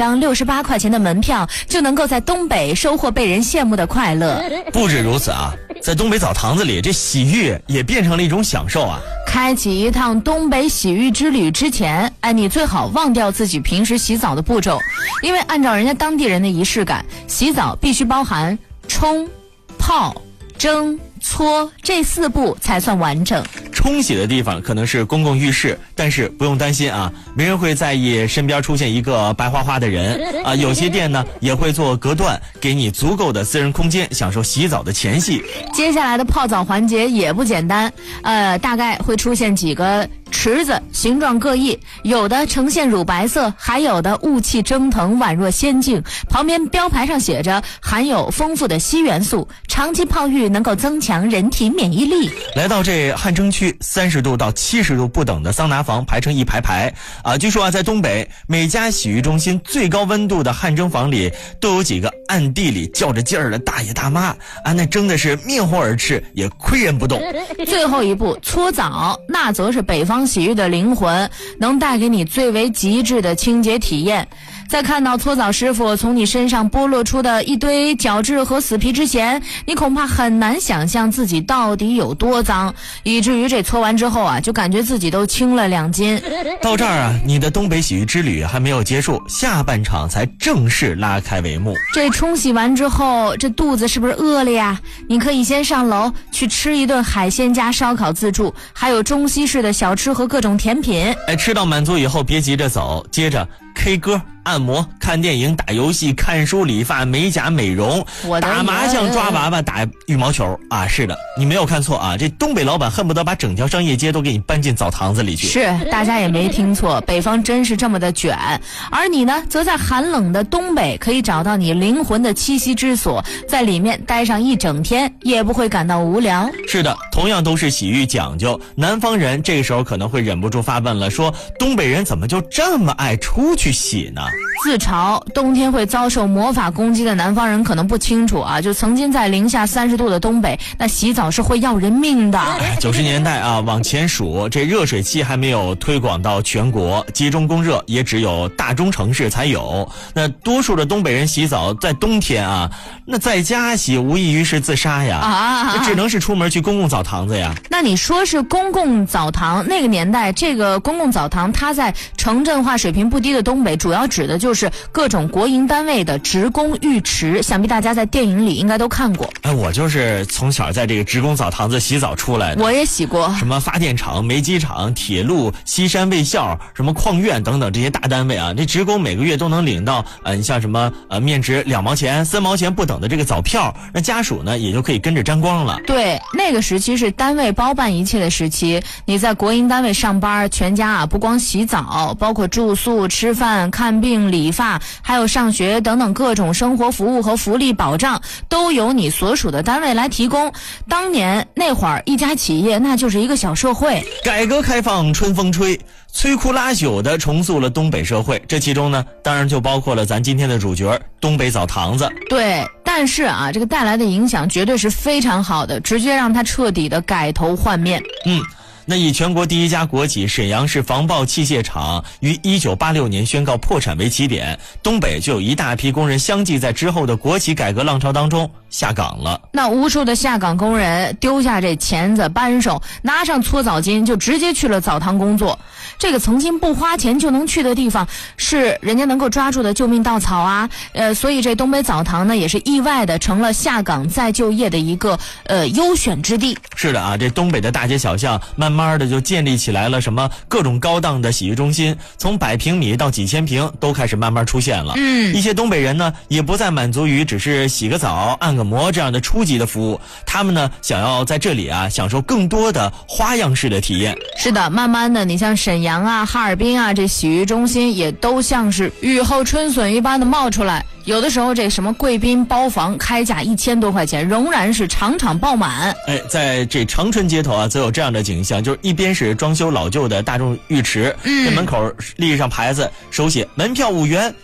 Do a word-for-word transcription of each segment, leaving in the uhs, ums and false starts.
张六十八块钱的门票，就能够在东北收获被人羡慕的快乐。 不止如此啊，在东北澡堂子里，这洗浴也变成了一种享受啊。 开启一趟东北洗浴之旅之前，哎，你最好忘掉自己平时洗澡的步骤，因为按照人家当地人的仪式感，洗澡必须包含冲、泡、蒸、搓这四步才算完整。 冲洗的地方可能是公共浴室，但是不用担心啊，没人会在意身边出现一个白花花的人啊。有些店呢也会做隔断，给你足够的私人空间，享受洗澡的前戏。 接下来的泡澡环节也不简单，呃，大概会出现几个池子，形状各异，有的呈现乳白色，还有的雾气蒸腾，宛若仙境。旁边标牌上写着含有丰富的硒元素，长期泡浴能够增强人体免疫力。 来到这汗蒸区，三十度到七十度不等的桑拿房排成一排排啊。据说啊，在东北每家洗浴中心最高温度的汗蒸房里，都有几个暗地里较着劲儿的大爷大妈啊，那蒸的是面红耳赤，也岿然不动。 最后一步搓澡，那则是北方洗浴的灵魂，能带给你最为极致的清洁体验。在看到搓澡师傅从你身上剥落出的一堆角质和死皮之前，你恐怕很难想象自己到底有多脏，以至于这搓完之后啊，就感觉自己都轻了两斤。 到这儿啊，你的东北洗浴之旅还没有结束，下半场才正式拉开帷幕。 这冲洗完之后，这肚子是不是饿了呀？你可以先上楼去吃一顿海鲜加烧烤自助，还有中西式的小吃和各种甜品。 哎，吃到满足以后别急着走，接着 K 歌、按摩、看电影、打游戏、看书、理发、美甲、美容、打麻将、抓娃娃、打羽毛球啊！是的，你没有看错啊！这东北老板恨不得把整条商业街都给你搬进澡堂子里去。 是，大家也没听错，北方真是这么的卷。而你呢，则在寒冷的东北可以找到你灵魂的栖息之所，在里面待上一整天也不会感到无聊。 是的，同样都是洗浴讲究，南方人这个时候可能会忍不住发问了，说东北人怎么就这么爱出去洗呢？ 自嘲冬天会遭受魔法攻击的南方人可能不清楚啊，就曾经在零下三十度的东北，那洗澡是会要人命的。 九十年代啊，往前数，这热水器还没有推广到全国，集中供热也只有大中城市才有。那多数的东北人洗澡在冬天啊，那在家洗无异于是自杀呀，啊，只能是出门去公共澡堂子呀。 那你说是公共澡堂，那个年代这个公共澡堂，它在城镇化水平不低的东北，主要指的就是各种国营单位的职工浴池，想必大家在电影里应该都看过。 哎，我就是从小在这个职工澡堂子洗澡出来的。 我也洗过， 什么发电厂、煤机厂、铁路、西山卫校、什么矿院等等这些大单位啊，这职工每个月都能领到呃，你像什么呃面值两毛钱、三毛钱不等的这个澡票，那家属呢也就可以跟着沾光了。 对，那个时期是单位包办一切的时期。你在国营单位上班，全家啊不光洗澡，包括住宿、吃饭、看病、理发，还有上学等等各种生活服务和福利保障，都由你所属的单位来提供。当年那会儿，一家企业那就是一个小社会。 改革开放春风吹，摧枯拉朽的重塑了东北社会，这其中呢，当然就包括了咱今天的主角东北澡堂子。 对，但是啊，这个带来的影响绝对是非常好的，直接让它彻底的改头换面。 嗯。那以全国第一家国企沈阳市防爆器械厂于一九八六年宣告破产为起点，东北就有一大批工人相继在之后的国企改革浪潮当中下岗了。 那无数的下岗工人丢下这钳子扳手，拿上搓澡巾就直接去了澡堂工作。这个曾经不花钱就能去的地方，是人家能够抓住的救命稻草啊。呃，所以这东北澡堂呢，也是意外的成了下岗再就业的一个呃优选之地。 是的啊，这东北的大街小巷慢慢的就建立起来了什么各种高档的洗浴中心，从百平米到几千平都开始慢慢出现了。嗯，一些东北人呢也不再满足于只是洗个澡、按个摩这样的初级的服务，他们呢想要在这里啊享受更多的花样式的体验。 是的，慢慢的，你像沈阳啊、哈尔滨啊，这洗浴中心也都像是雨后春笋一般的冒出来。有的时候这什么贵宾包房开价一千多块钱，仍然是场场爆满。 哎，在这长春街头啊，则有这样的景象，就是一边是装修老旧的大众浴池，嗯，这门口立上牌子，手写门票五元。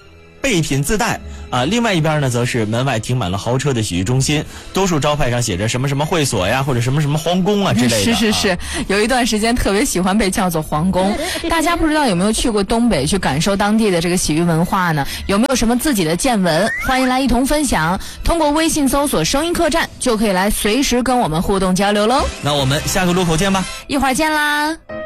备品自带啊。另外一边呢，则是门外停满了豪车的洗浴中心，多数招牌上写着什么什么会所呀，或者什么什么皇宫啊之类的。 是是是，有一段时间特别喜欢被叫做皇宫。大家不知道有没有去过东北，去感受当地的这个洗浴文化呢？有没有什么自己的见闻？欢迎来一同分享。通过微信搜索声音客栈，就可以来随时跟我们互动交流喽。 那我们下个路口见吧， 一会儿见啦。